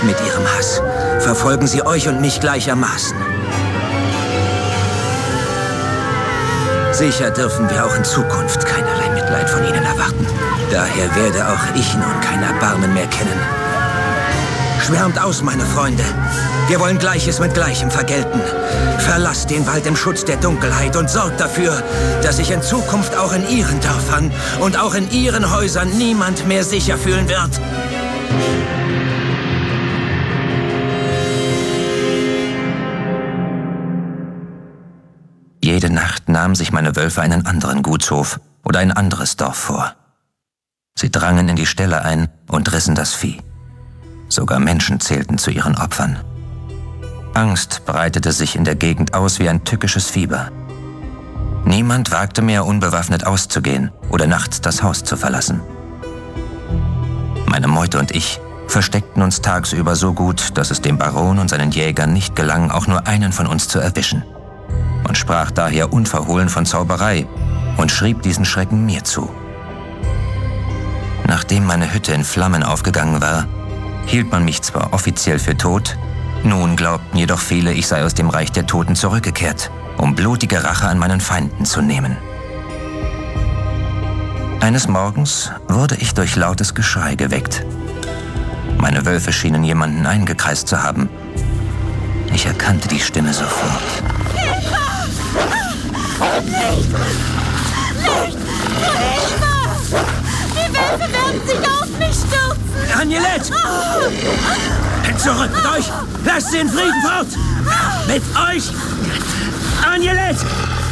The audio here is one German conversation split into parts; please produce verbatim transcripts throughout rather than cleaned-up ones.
Mit ihrem Hass verfolgen sie euch und mich gleichermaßen. Sicher dürfen wir auch in Zukunft keinerlei Mitleid von ihnen erwarten. Daher werde auch ich nun kein Erbarmen mehr kennen. Schwärmt aus, meine Freunde. Wir wollen Gleiches mit Gleichem vergelten. Verlasst den Wald im Schutz der Dunkelheit und sorgt dafür, dass sich in Zukunft auch in ihren Dörfern und auch in ihren Häusern niemand mehr sicher fühlen wird. Jede Nacht nahmen sich meine Wölfe einen anderen Gutshof oder ein anderes Dorf vor. Sie drangen in die Ställe ein und rissen das Vieh. Sogar Menschen zählten zu ihren Opfern. Angst breitete sich in der Gegend aus wie ein tückisches Fieber. Niemand wagte mehr, unbewaffnet auszugehen oder nachts das Haus zu verlassen. Meine Meute und ich versteckten uns tagsüber so gut, dass es dem Baron und seinen Jägern nicht gelang, auch nur einen von uns zu erwischen. Man sprach daher unverhohlen von Zauberei und schrieb diesen Schrecken mir zu. Nachdem meine Hütte in Flammen aufgegangen war, hielt man mich zwar offiziell für tot, nun glaubten jedoch viele, ich sei aus dem Reich der Toten zurückgekehrt, um blutige Rache an meinen Feinden zu nehmen. Eines Morgens wurde ich durch lautes Geschrei geweckt. Meine Wölfe schienen jemanden eingekreist zu haben. Ich erkannte die Stimme sofort. Hilfe! Nicht! Nicht! Hilfe! Die Wölfe werden sich auf mich stürzen! Agnelette! Zurück mit euch! Lasst sie in Frieden fort! Mit euch! Agnelette!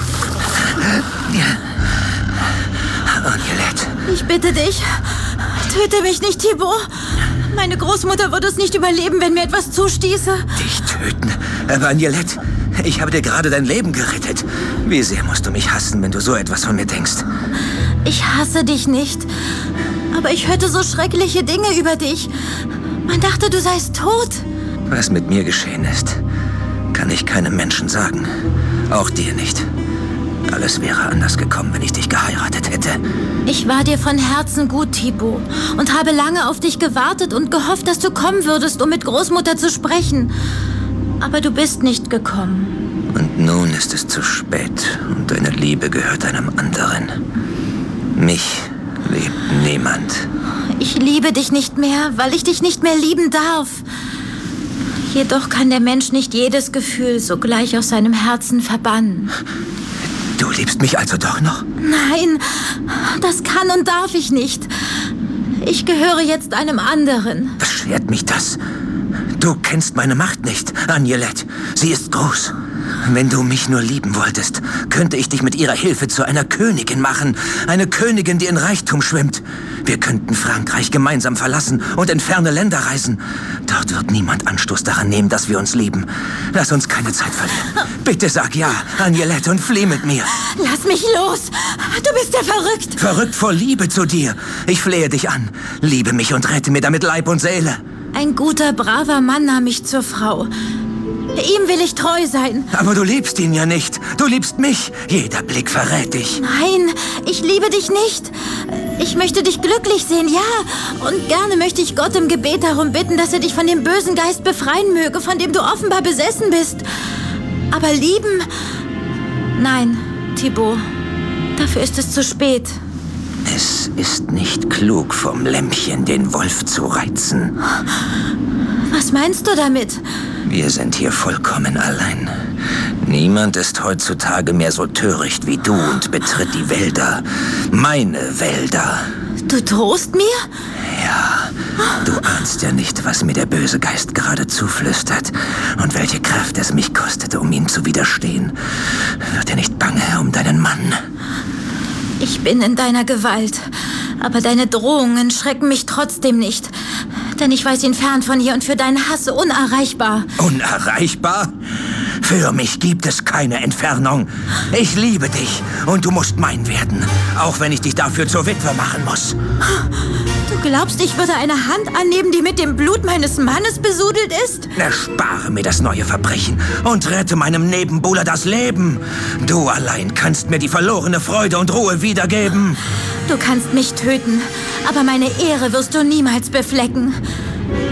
Agnelette! Ich bitte dich, töte mich nicht, Thibaut. Meine Großmutter würde es nicht überleben, wenn mir etwas zustieße. Dich töten? Aber Agnelette, ich habe dir gerade dein Leben gerettet. Wie sehr musst du mich hassen, wenn du so etwas von mir denkst? Ich hasse dich nicht. Aber ich hörte so schreckliche Dinge über dich. Man dachte, du seist tot. Was mit mir geschehen ist, kann ich keinem Menschen sagen. Auch dir nicht. Alles wäre anders gekommen, wenn ich dich geheiratet hätte. Ich war dir von Herzen gut, Thibaut, und habe lange auf dich gewartet und gehofft, dass du kommen würdest, um mit Großmutter zu sprechen. Aber du bist nicht gekommen. Und nun ist es zu spät und deine Liebe gehört einem anderen. Mich liebt niemand. Ich liebe dich nicht mehr, weil ich dich nicht mehr lieben darf. Jedoch kann der Mensch nicht jedes Gefühl sogleich aus seinem Herzen verbannen. Du liebst mich also doch noch? Nein, das kann und darf ich nicht. Ich gehöre jetzt einem anderen. Beschwert mich das? Du kennst meine Macht nicht, Agnelette. Sie ist groß. Wenn du mich nur lieben wolltest, könnte ich dich mit ihrer Hilfe zu einer Königin machen. Eine Königin, die in Reichtum schwimmt. Wir könnten Frankreich gemeinsam verlassen und in ferne Länder reisen. Dort wird niemand Anstoß daran nehmen, dass wir uns lieben. Lass uns keine Zeit verlieren. Bitte sag ja, Agnelette, und flieh mit mir. Lass mich los. Du bist ja verrückt. Verrückt vor Liebe zu dir. Ich flehe dich an. Liebe mich und rette mir damit Leib und Seele. Ein guter, braver Mann nahm mich zur Frau. Ihm will ich treu sein. Aber du liebst ihn ja nicht. Du liebst mich. Jeder Blick verrät dich. Nein, ich liebe dich nicht. Ich möchte dich glücklich sehen, ja. Und gerne möchte ich Gott im Gebet darum bitten, dass er dich von dem bösen Geist befreien möge, von dem du offenbar besessen bist. Aber lieben? Nein, Thibaut. Dafür ist es zu spät. Es ist nicht klug, vom Lämpchen den Wolf zu reizen. Was meinst du damit? Wir sind hier vollkommen allein. Niemand ist heutzutage mehr so töricht wie du und betritt die Wälder. Meine Wälder. Du drohst mir? Ja, du ahnst ja nicht, was mir der böse Geist gerade zuflüstert und welche Kraft es mich kostete, um ihm zu widerstehen. Wird dir nicht bange um deinen Mann? Ich bin in deiner Gewalt, aber deine Drohungen schrecken mich trotzdem nicht. Denn ich weiß ihn fern von hier und für deinen Hass unerreichbar. Unerreichbar? Für mich gibt es keine Entfernung. Ich liebe dich und du musst mein werden, auch wenn ich dich dafür zur Witwe machen muss. Du glaubst, ich würde eine Hand annehmen, die mit dem Blut meines Mannes besudelt ist? Erspare mir das neue Verbrechen und rette meinem Nebenbuhler das Leben. Du allein kannst mir die verlorene Freude und Ruhe wiedergeben. Du kannst mich töten, aber meine Ehre wirst du niemals beflecken.